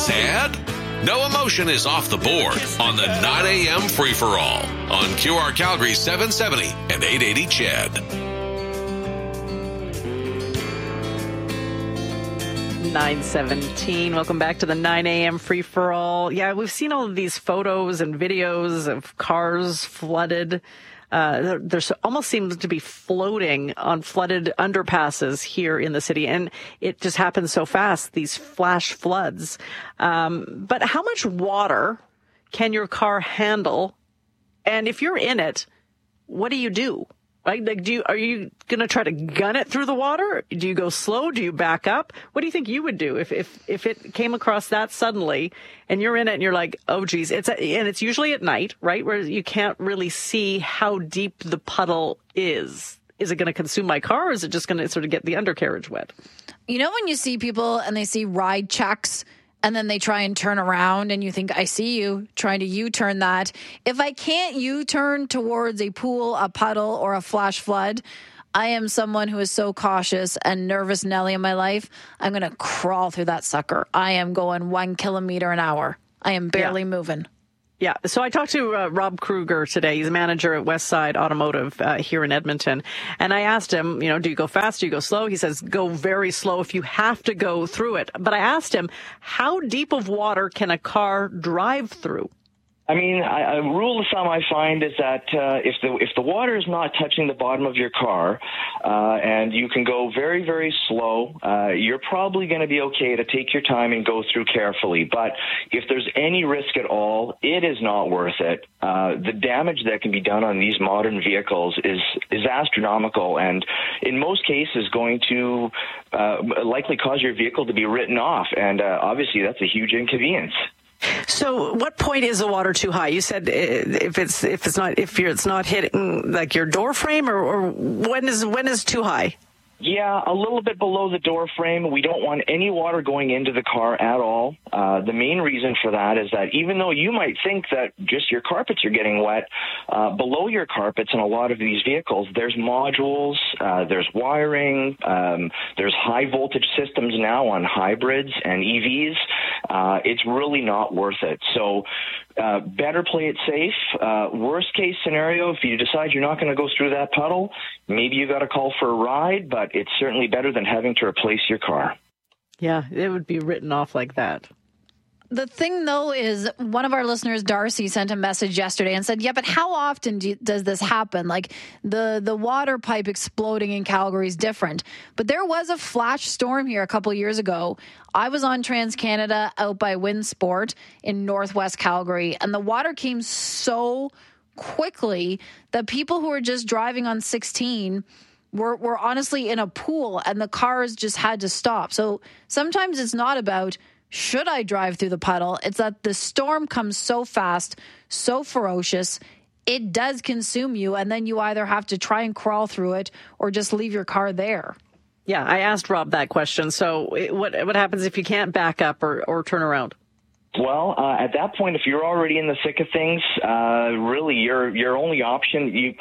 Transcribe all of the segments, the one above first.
Sad? No emotion is off the board on the 9 a.m. free-for-all on QR Calgary 770 and 880 CHED. 9:17. Welcome back to the 9 a.m. free-for-all. Yeah, we've seen all of these photos and videos of cars flooded. There's almost seems to be floating on flooded underpasses here in the city, and it just happens so fast, these flash floods. But how much water can your car handle? And if you're in it, what do you do? Right? Like, are you going to try to gun it through the water? Do you go slow? Do you back up? What do you think you would do if it came across that suddenly and you're in it and you're like, oh, geez, it's usually at night, right? Where you can't really see how deep the puddle is. Is it going to consume my car, or is it just going to sort of get the undercarriage wet? You know, when you see people and they see ride checks and then they try and turn around and you think, I see you trying to U-turn that. If I can't U-turn towards a pool, a puddle, or a flash flood, I am someone who is so cautious and nervous Nelly in my life. I'm going to crawl through that sucker. I am going 1 kilometer an hour. I am barely moving. Yeah. So I talked to Rob Kruger today. He's a manager at Westside Automotive here in Edmonton. And I asked him, do you go fast? Do you go slow? He says, go very slow if you have to go through it. But I asked him, how deep of water can a car drive through? I mean, a rule of thumb I find is that if the water is not touching the bottom of your car and you can go very, very slow, you're probably going to be okay to take your time and go through carefully. But if there's any risk at all, it is not worth it. The damage that can be done on these modern vehicles is astronomical, and in most cases going to likely cause your vehicle to be written off. And obviously, that's a huge inconvenience. So what point is the water too high? You said if it's not hitting like your door frame, or when is too high? Yeah, a little bit below the door frame. We don't want any water going into the car at all. The main reason for that is that even though you might think that just your carpets are getting wet, below your carpets in a lot of these vehicles, there's modules, there's wiring, there's high voltage systems now on hybrids and EVs. It's really not worth it. So better play it safe. Worst case scenario, if you decide you're not going to go through that puddle, maybe you got to call for a ride, but it's certainly better than having to replace your car. Yeah, it would be written off like that. The thing, though, is one of our listeners, Darcy, sent a message yesterday and said, yeah, but how often does this happen? Like the water pipe exploding in Calgary is different. But there was a flash storm here a couple of years ago. I was on TransCanada out by Windsport in northwest Calgary, and the water came so quickly that people who were just driving on 16 were honestly in a pool, and the cars just had to stop. So sometimes it's not about should I drive through the puddle? It's that the storm comes so fast, so ferocious, it does consume you, and then you either have to try and crawl through it or just leave your car there. Yeah, I asked Rob that question. So what happens if you can't back up or turn around? Well, at that point, if you're already in the thick of things, really your only option,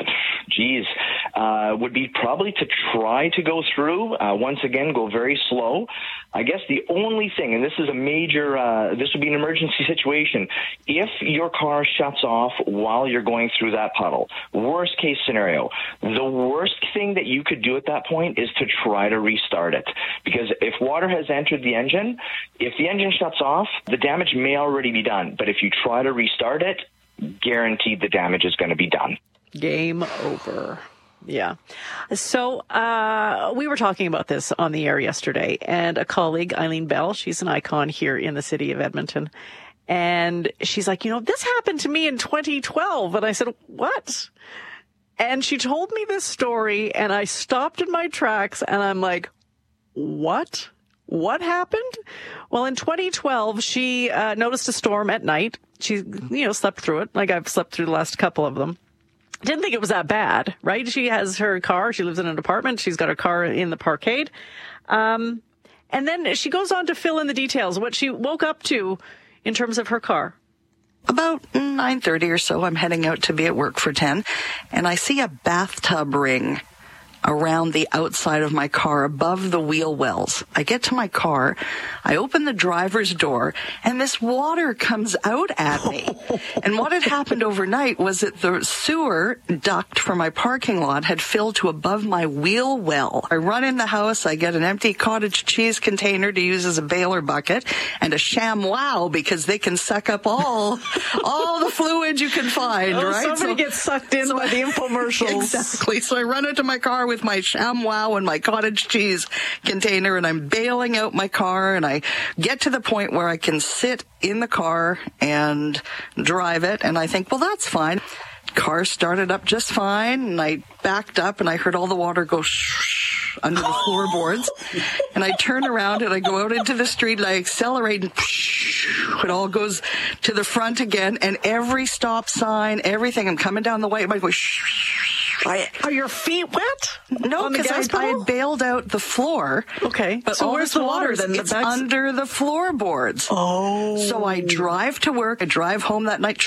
would be probably to try to go through. Once again, go very slow. I guess the only thing, and this is a major, this would be an emergency situation, if your car shuts off while you're going through that puddle. Worst case scenario. The worst thing that you could do at that point is to try to restart it. Because if water has entered the engine, if the engine shuts off, the damage may already be done. But if you try to restart it, guaranteed the damage is going to be done. Game over. Yeah. So we were talking about this on the air yesterday, and a colleague, Eileen Bell, she's an icon here in the city of Edmonton, and she's like, this happened to me in 2012. And I said, what? And she told me this story, and I stopped in my tracks, and I'm like, what? What happened? Well, in 2012, she noticed a storm at night. She, slept through it, like I've slept through the last couple of them. Didn't think it was that bad, right? She has her car. She lives in an apartment. She's got her car in the parkade. And then she goes on to fill in the details, what she woke up to in terms of her car. About 9:30 or so, I'm heading out to be at work for 10, and I see a bathtub ring around the outside of my car above the wheel wells. I get to my car, I open the driver's door, and this water comes out at me. And what had happened overnight was that the sewer duct for my parking lot had filled to above my wheel well. I run in the house, I get an empty cottage cheese container to use as a baler bucket, and a ShamWow because they can suck up all the fluid you can find, right? Somebody gets sucked in by the infomercials. Exactly. So I run into my car with my ShamWow and my cottage cheese container, and I'm bailing out my car, and I get to the point where I can sit in the car and drive it, and I think, well, that's fine. Car started up just fine, and I backed up, and I heard all the water go shh under the floorboards, and I turn around, and I go out into the street, and I accelerate, and it all goes to the front again, and every stop sign, everything, I'm coming down the white, I go Are your feet wet? No, because I had bailed out the floor. Okay. But so where's the water then? It's under the floorboards. Oh. So I drive to work. I drive home that night.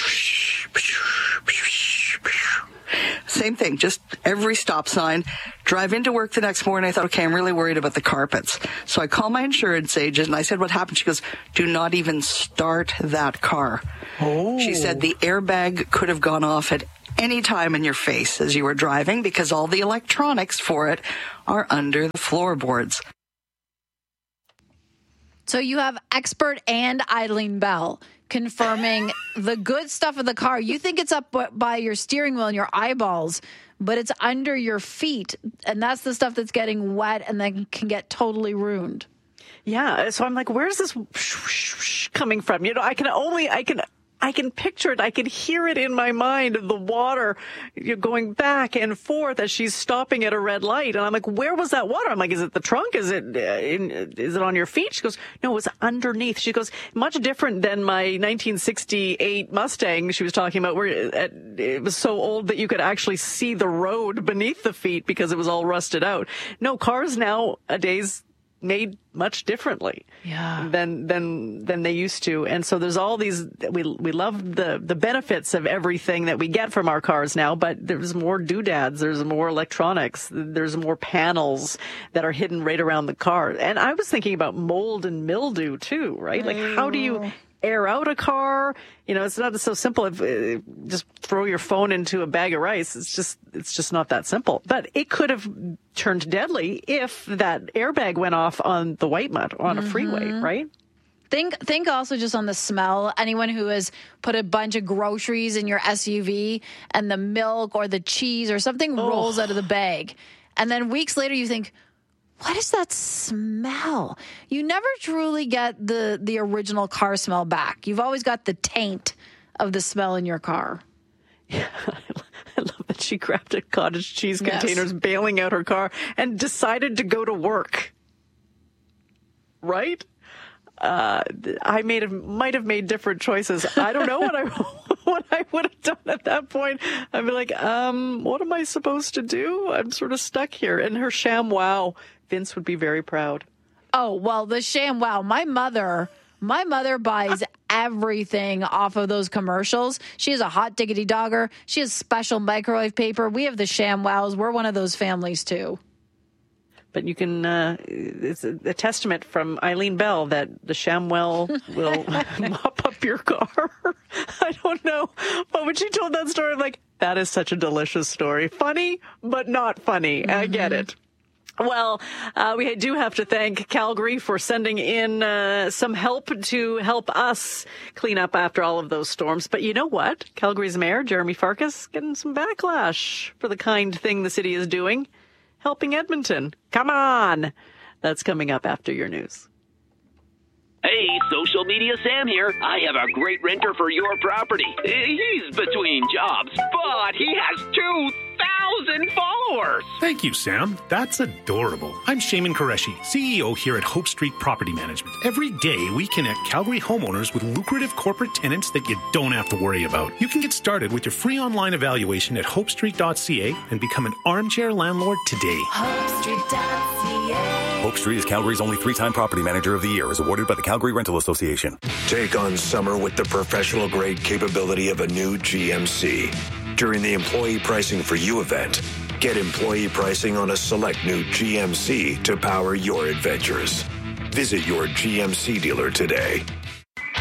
Same thing, just every stop sign. Drive into work the next morning. I thought, okay, I'm really worried about the carpets. So I call my insurance agent and I said, what happened? She goes, do not even start that car. Oh. She said the airbag could have gone off at any time in your face as you were driving because all the electronics for it are under the floorboards. So you have expert and Eileen Bell confirming the good stuff of the car. You think it's up by your steering wheel and your eyeballs, but it's under your feet. And that's the stuff that's getting wet and then can get totally ruined. Yeah. So I'm like, where's this coming from? You know, I can picture it. I can hear it in my mind of the water going back and forth as she's stopping at a red light. And I'm like, where was that water? I'm like, is it the trunk? Is it on your feet? She goes, no, it was underneath. She goes, much different than my 1968 Mustang she was talking about, where it was so old that you could actually see the road beneath the feet because it was all rusted out. No, cars nowadays made much differently than they used to. And so there's all these, we love the benefits of everything that we get from our cars now, but there's more doodads, there's more electronics, there's more panels that are hidden right around the car. And I was thinking about mold and mildew too, right? Like how do you air out a car? You know, it's not so simple. Just throw your phone into a bag of rice. It's just not that simple. But it could have turned deadly if that airbag went off on the white mud or on a freeway, right? Think also just on the smell. Anyone who has put a bunch of groceries in your SUV and the milk or the cheese or something rolls out of the bag. And then weeks later you think, what is that smell? You never truly get the original car smell back. You've always got the taint of the smell in your car. Yeah, I love that she grabbed a cottage cheese containers, bailing out her car, and decided to go to work. Right? I might have made different choices. I don't know what I would have done at that point. I'd be like, what am I supposed to do? I'm sort of stuck here. And her ShamWow, Vince would be very proud. Oh, well, the ShamWow. My mother buys everything off of those commercials. She has a hot diggity dogger. She has special microwave paper. We have the ShamWows. We're one of those families too. But you can, it's a testament from Eileen Bell that the ShamWow will mop up your car. I don't know. But when she told that story, I'm like, that is such a delicious story. Funny, but not funny. I get it. Well, we do have to thank Calgary for sending in some help to help us clean up after all of those storms. But you know what? Calgary's mayor, Jeremy Farkas, getting some backlash for the kind thing the city is doing. Helping Edmonton. Come on. That's coming up after your news. Hey, Social Media Sam here. I have a great renter for your property. He's between jobs, but he has 2,000 followers. Thank you, Sam. That's adorable. I'm Shaman Qureshi, CEO here at Hope Street Property Management. Every day, we connect Calgary homeowners with lucrative corporate tenants that you don't have to worry about. You can get started with your free online evaluation at hopestreet.ca and become an armchair landlord today. HopeStreet.ca. Hope Street is Calgary's only 3-time Property Manager of the Year, as awarded by the Calgary Rental Association. Take on summer with the professional-grade capability of a new GMC. During the Employee Pricing for You event, Get employee pricing on a select new GMC to power your adventures. Visit your GMC dealer today.